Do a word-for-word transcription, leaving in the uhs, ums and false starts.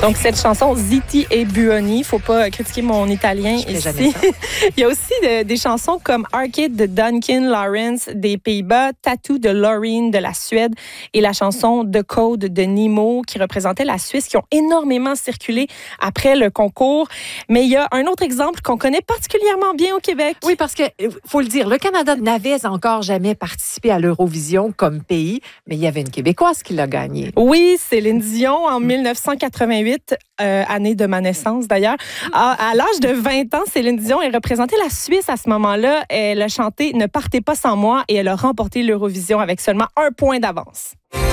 Donc, cette chanson, Zitti e Buoni, faut pas critiquer mon italien Je fais ici. jamais ça. Il y a aussi de- des chansons comme Arcade de Duncan Lawrence des Pays-Bas, Tattoo de Loreen de la Suède et la chanson The Code de Nemo qui représentait la Suisse, qui ont énormément circulé après le concours. Mais il y a un autre exemple qu'on connaît particulièrement bien au Québec. Oui, parce que, euh, faut le dire, le Canada n'avait encore jamais participé à l'Eurovision comme pays, mais il y avait une Québécoise qui l'a gagné. Oui, Céline Dion en dix-neuf cent quatre-vingt-huit, euh, année de ma naissance d'ailleurs. À, à l'âge de vingt ans, Céline Dion, elle représentait la Suisse à ce moment-là. Elle a chanté « Ne partez pas sans moi » et elle a remporté l'Eurovision avec seulement un point d'avance.